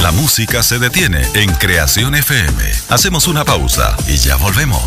La música se detiene en Creación FM. Hacemos una pausa y ya volvemos.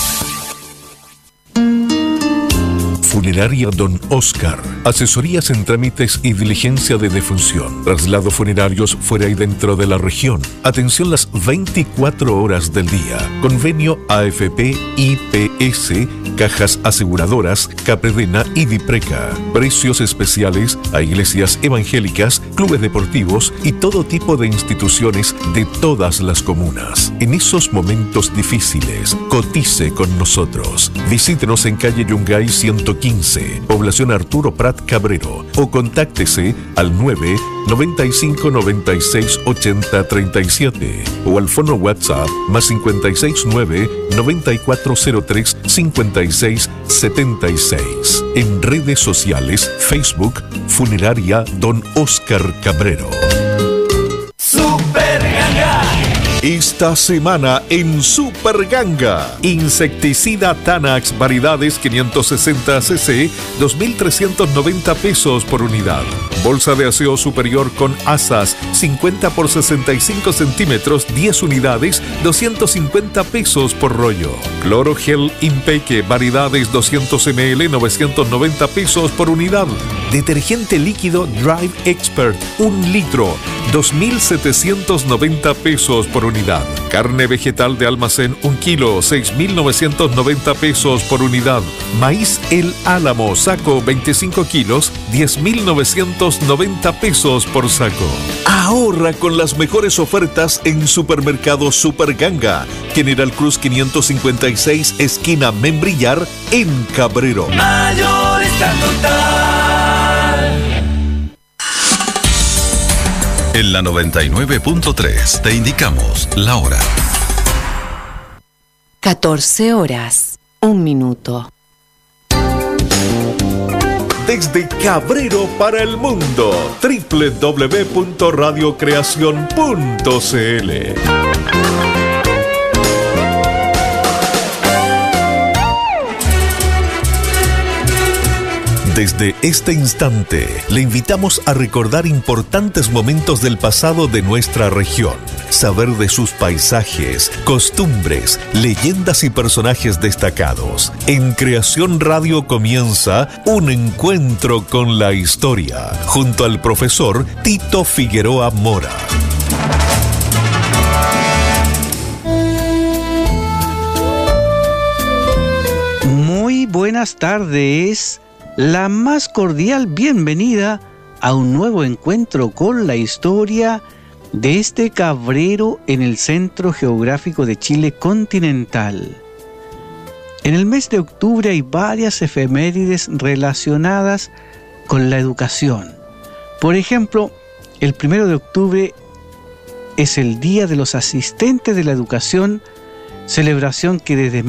Funeraria Don Oscar. Asesorías en trámites y diligencia de defunción. Traslados funerarios fuera y dentro de la región. Atención las 24 horas del día. Convenio AFP, IPS, Cajas Aseguradoras, Capredena y Dipreca. Precios especiales a iglesias evangélicas, clubes deportivos y todo tipo de instituciones de todas las comunas. En esos momentos difíciles, cotice con nosotros. Visítenos en calle Yungay 115, población Arturo Prat Cabrero, o contáctese al 995 96 80 37 o al fono WhatsApp más 569 9403 56 76. En redes sociales, Facebook, Funeraria Don Oscar Cabrero. Super Ganga. Esta semana en Super Ganga, insecticida Tanax variedades 560 cc, 2.390 pesos por unidad. Bolsa de aseo superior con asas 50 por 65 centímetros, 10 unidades, 250 pesos por rollo. Cloro Gel Impeque variedades 200 ml, 990 pesos por unidad. Detergente líquido Drive Expert 1 litro, 2.790 pesos por unidad. Carne vegetal de almacén 1 kilo, 6.990 pesos por unidad. Maíz El Álamo, saco 25 kilos, 10.990 pesos por saco. Ahorra con las mejores ofertas en Supermercado Super Ganga, General Cruz 556, esquina Membrillar, en Cabrero. Mayorista Total. En la 99.3 te indicamos la hora. 14 horas, 1 minuto. Desde Cabrero para el mundo, www.radiocreacion.cl. Desde este instante, le invitamos a recordar importantes momentos del pasado de nuestra región, saber de sus paisajes, costumbres, leyendas y personajes destacados. En Creación Radio comienza un encuentro con la historia, junto al profesor Tito Figueroa Mora. Muy buenas tardes. La más cordial bienvenida a un nuevo encuentro con la historia de este Cabrero en el Centro Geográfico de Chile continental. En el mes de octubre hay varias efemérides relacionadas con la educación. Por ejemplo, el 1 de octubre es el Día de los Asistentes de la Educación, celebración que desde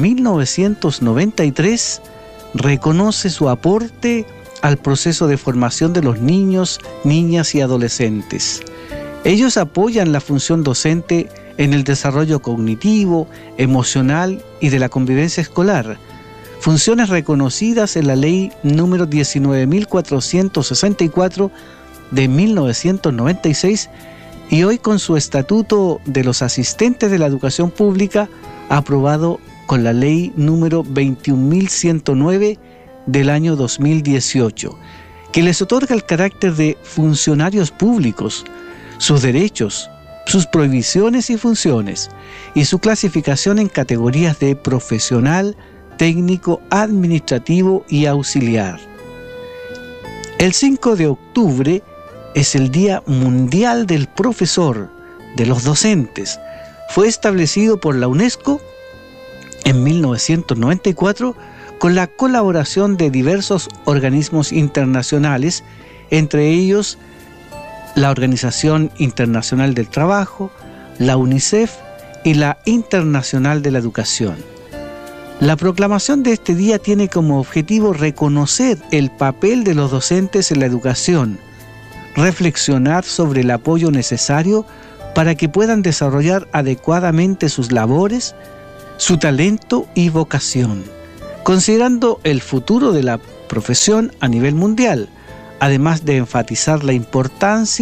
1993 reconoce su aporte al proceso de formación de los niños, niñas y adolescentes. Ellos apoyan la función docente en el desarrollo cognitivo, emocional y de la convivencia escolar, funciones reconocidas en la Ley número 19.464 de 1996 y hoy con su Estatuto de los Asistentes de la Educación Pública aprobado con la Ley número 21.109 del año 2018, que les otorga el carácter de funcionarios públicos, sus derechos, sus prohibiciones y funciones, y su clasificación en categorías de profesional, técnico, administrativo y auxiliar. El 5 de octubre es el Día Mundial del Profesor, de los docentes. Fue establecido por la UNESCO en 1994 con la colaboración de diversos organismos internacionales, entre ellos la Organización Internacional del Trabajo, la UNICEF y la Internacional de la Educación. La proclamación de este día tiene como objetivo reconocer el papel de los docentes en la educación, reflexionar sobre el apoyo necesario para que puedan desarrollar adecuadamente sus labores, su talento y vocación, considerando el futuro de la profesión a nivel mundial, además de enfatizar la importancia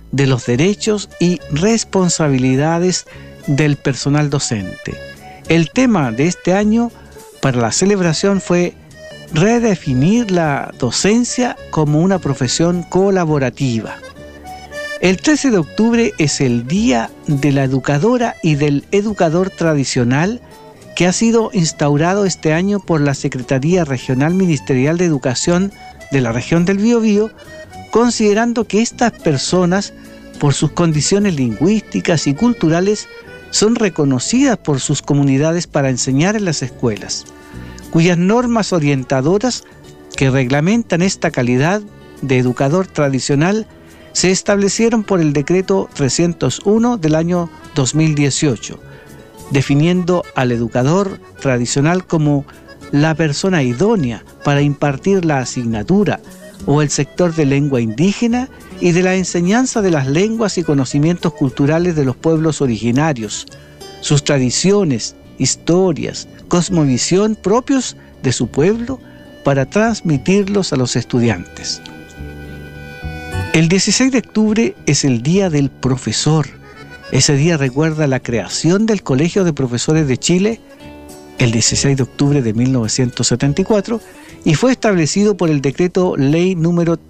de los derechos y responsabilidades del personal docente. El tema de este año para la celebración fue redefinir la docencia como una profesión colaborativa. El 13 de octubre es el Día de la Educadora y del Educador Tradicional, que ha sido instaurado este año por la Secretaría Regional Ministerial de Educación de la región del Biobío, considerando que estas personas, por sus condiciones lingüísticas y culturales, son reconocidas por sus comunidades para enseñar en las escuelas, cuyas normas orientadoras que reglamentan esta calidad de educador tradicional se establecieron por el Decreto 301 del año 2018, definiendo al educador tradicional como la persona idónea para impartir la asignatura o el sector de lengua indígena y de la enseñanza de las lenguas y conocimientos culturales de los pueblos originarios, sus tradiciones, historias, cosmovisión propios de su pueblo para transmitirlos a los estudiantes. El 16 de octubre es el Día del Profesor. Ese día recuerda la creación del Colegio de Profesores de Chile el 16 de octubre de 1974 y fue establecido por el Decreto Ley número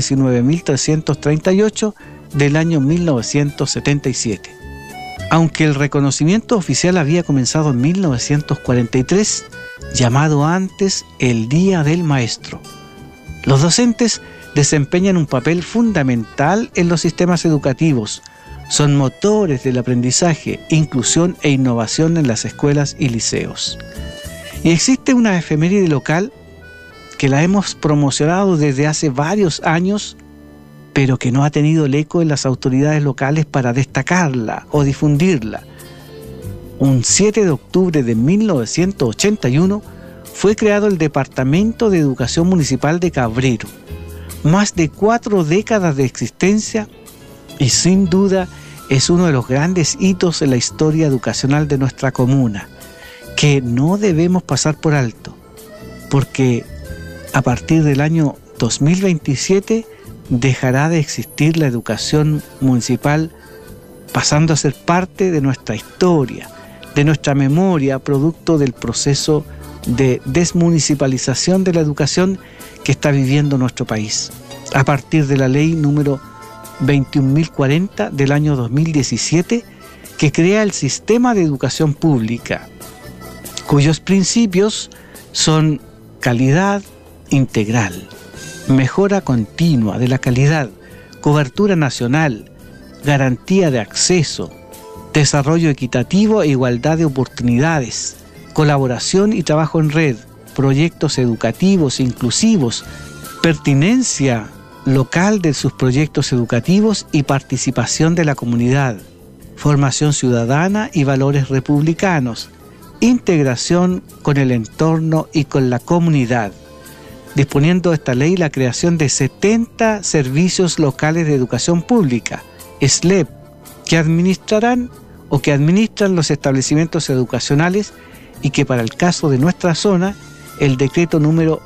19.338 del año 1977. Aunque el reconocimiento oficial había comenzado en 1943, llamado antes el Día del Maestro. Los docentes desempeñan un papel fundamental en los sistemas educativos. Son motores del aprendizaje, inclusión e innovación en las escuelas y liceos. Y existe una efeméride local que la hemos promocionado desde hace varios años, pero que no ha tenido el eco en las autoridades locales para destacarla o difundirla. Un 7 de octubre de 1981 fue creado el Departamento de Educación Municipal de Cabrero. Más de 4 décadas de existencia y sin duda es uno de los grandes hitos en la historia educacional de nuestra comuna, que no debemos pasar por alto, porque a partir del año 2027 dejará de existir la educación municipal, pasando a ser parte de nuestra historia, de nuestra memoria, producto del proceso de desmunicipalización de la educación que está viviendo nuestro país, a partir de la ley número 21.040 del año 2017, que crea el sistema de educación pública, cuyos principios son calidad integral, mejora continua de la calidad, cobertura nacional, garantía de acceso, desarrollo equitativo e igualdad de oportunidades, colaboración y trabajo en red, proyectos educativos inclusivos, pertinencia local de sus proyectos educativos y participación de la comunidad, formación ciudadana y valores republicanos, integración con el entorno y con la comunidad, disponiendo esta ley la creación de 70 servicios locales de educación pública, SLEP, que administran los establecimientos educacionales y que para el caso de nuestra zona, el decreto número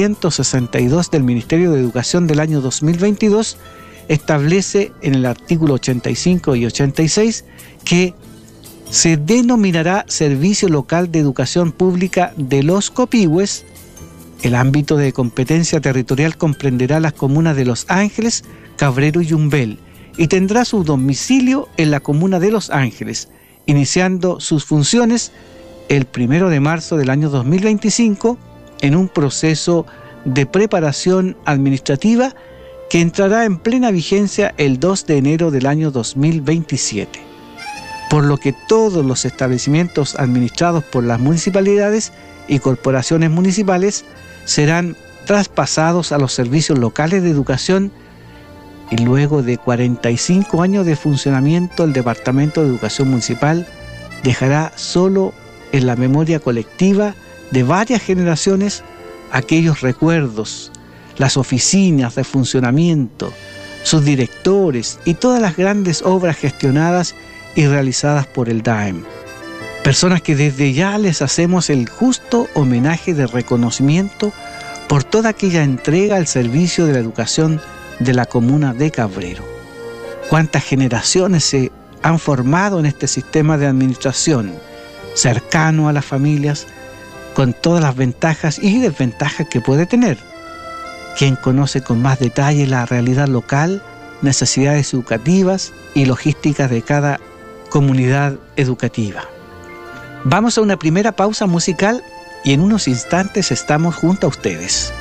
162 del Ministerio de Educación del año 2022 establece en el artículo 85 y 86 que se denominará Servicio Local de Educación Pública de los Copihue. El ámbito de competencia territorial comprenderá las comunas de Los Ángeles, Cabrero y Yumbel y tendrá su domicilio en la comuna de Los Ángeles, iniciando sus funciones el 1 de marzo del año 2025 en un proceso de preparación administrativa que entrará en plena vigencia el 2 de enero del año 2027. Por lo que todos los establecimientos administrados por las municipalidades y corporaciones municipales serán traspasados a los servicios locales de educación y luego de 45 años de funcionamiento el Departamento de Educación Municipal dejará solo en la memoria colectiva de varias generaciones aquellos recuerdos, las oficinas de funcionamiento, sus directores y todas las grandes obras gestionadas y realizadas por el DAEM. Personas que desde ya les hacemos el justo homenaje de reconocimiento por toda aquella entrega al servicio de la educación de la comuna de Cabrero. cuántas generaciones se han formado en este sistema de administración cercano a las familias, con todas las ventajas y desventajas que puede tener. Quien conoce con más detalle la realidad local, necesidades educativas y logísticas de cada comunidad educativa. Vamos a una primera pausa musical y en unos instantes estamos junto a ustedes.